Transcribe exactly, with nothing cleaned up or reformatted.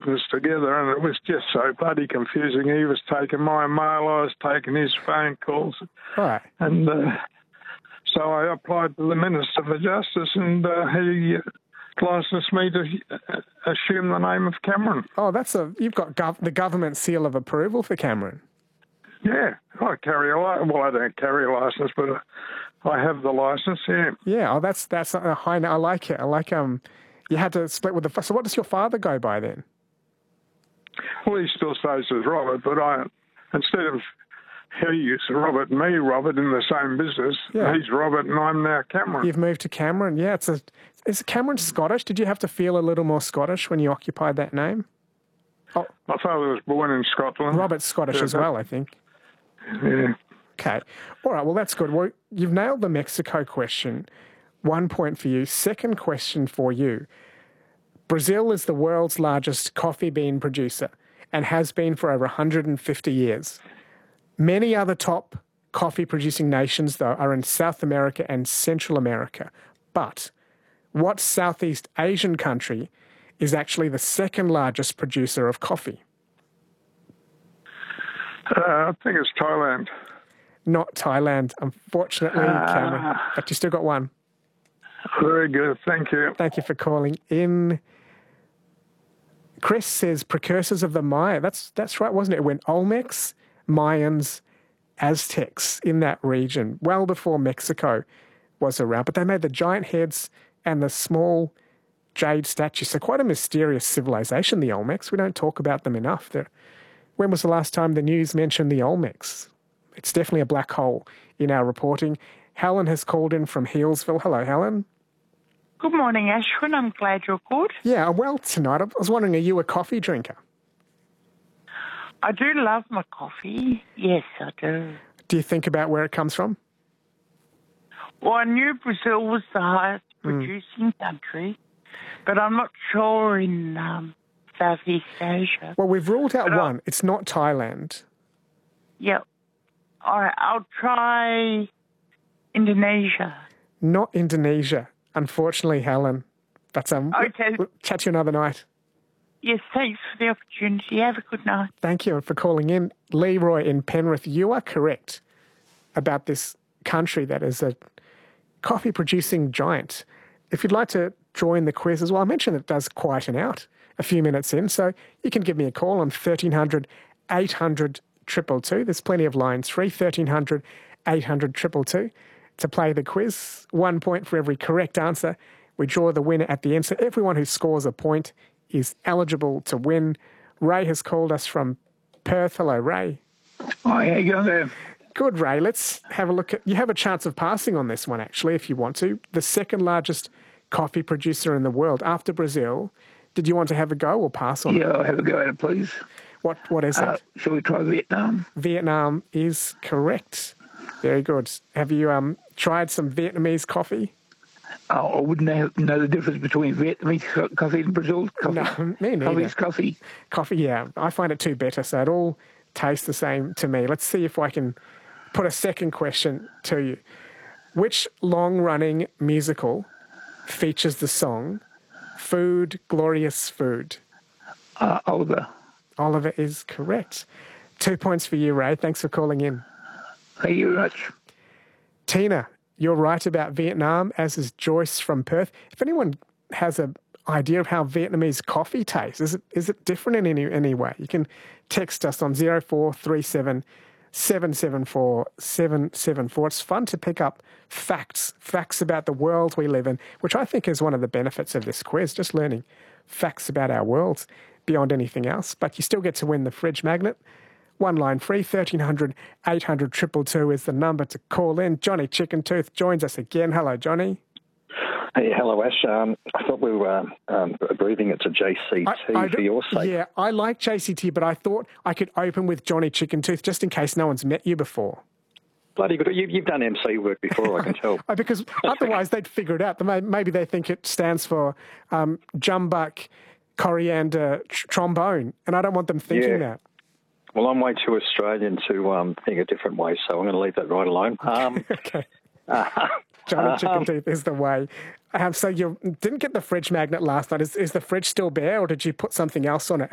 business together, and it was just so bloody confusing. He was taking my mail, I was taking his phone calls. Right. And uh, so I applied to the Minister for Justice, and uh, he licensed me to assume the name of Cameron. Oh, that's a you've got gov- the government seal of approval for Cameron. Yeah, I carry a license. Well, I don't carry a license, but I have the license, yeah. Yeah, oh, that's that's a high. I like it. I like um. You had to split with the... So what does your father go by then? Well, he still stays as Robert, but I, instead of he used to Robert and me, Robert, in the same business, yeah. he's Robert and I'm now Cameron. You've moved to Cameron, yeah. It's a, is Cameron Scottish? Did you have to feel a little more Scottish when you occupied that name? Oh, my father was born in Scotland. Robert's Scottish yeah, as well, I think. Yeah. Okay. All right, well, that's good. Well, you've nailed the Mexico question. One point for you. Second question for you. Brazil is the world's largest coffee bean producer and has been for over one hundred fifty years. Many other top coffee-producing nations, though, are in South America and Central America. But what Southeast Asian country is actually the second largest producer of coffee? Uh, I think it's Thailand. Not Thailand, unfortunately, uh, Cameron. But you still got one. Very good, thank you. Thank you for calling in. Chris says precursors of the Maya. That's that's right, wasn't it? It went Olmecs, Mayans, Aztecs in that region, well before Mexico was around. But they made the giant heads and the small jade statues. So quite a mysterious civilization, the Olmecs. We don't talk about them enough. They're, when was the last time the news mentioned the Olmecs? It's definitely a black hole in our reporting. Helen has called in from Healesville. Hello, Helen. Good morning, Ashwin. I'm glad you're good. Yeah, well, tonight I was wondering, are you a coffee drinker? I do love my coffee. Yes, I do. Do you think about where it comes from? Well, I knew Brazil was the highest producing mm. country, but I'm not sure in um, Southeast Asia. Well, we've ruled out but one. I'll, it's not Thailand. Yeah. All right, I'll try Indonesia. Not Indonesia, unfortunately, Helen. But um, okay. We'll chat to you another night. Yes, thanks for the opportunity. Have a good night. Thank you for calling in. Leroy in Penrith, you are correct about this country that is a coffee-producing giant. If you'd like to join the quiz as well, I mentioned it does quieten out a few minutes in, so you can give me a call on thirteen hundred, eight hundred, two two two. There's plenty of lines free, thirteen hundred, eight hundred, two two two to play the quiz. One point for every correct answer. We draw the winner at the end, so everyone who scores a point is eligible to win. Ray has called us from Perth. Hello, Ray. Hi, how you going there? Good, Ray. Let's have a look at... You have a chance of passing on this one, actually, if you want to. The second largest coffee producer in the world after Brazil. Did you want to have a go or pass on yeah, it? Yeah, I'll have a go at it, please. What What is uh, it? Shall we try Vietnam? Vietnam is correct. Very good. Have you um tried some Vietnamese coffee? Oh, I wouldn't know, know the difference between Vietnamese coffee and Brazil coffee. No, me neither. Coffee's coffee. Coffee, yeah. I find it too bitter, so it all tastes the same to me. Let's see if I can put a second question to you. Which long-running musical features the song Food, Glorious Food? Uh, Oliver. Oliver is correct. Two points for you, Ray. Thanks for calling in. Thank you very much. Tina, you're right about Vietnam, as is Joyce from Perth. If anyone has an idea of how Vietnamese coffee tastes, is it is it different in any any way? You can text us on zero four three seven, seven seven four, seven seven four. It's fun to pick up facts, facts about the world we live in, which I think is one of the benefits of this quiz, just learning facts about our worlds beyond anything else. But you still get to win the fridge magnet. One line free, thirteen hundred, eight hundred, two two two is the number to call in. Johnny Chicken Tooth joins us again. Hello, Johnny. Hey, hello, Ash. Um, I thought we were um, abbreviating it to J C T I, I for your sake. Yeah, I like J C T, but I thought I could open with Johnny Chicken Tooth just in case no one's met you before. Bloody good. You, you've done M C work before, I can tell. Because otherwise they'd figure it out. Maybe they think it stands for um, jumbuck, coriander, tr- trombone, and I don't want them thinking yeah. that. Well, I'm way too Australian to um, think a different way, so I'm going to leave that right alone. Um, okay. Uh, Johnny Chicken um, Teeth is the way. Um, so you didn't get the fridge magnet last night. Is, is the fridge still bare, or did you put something else on it?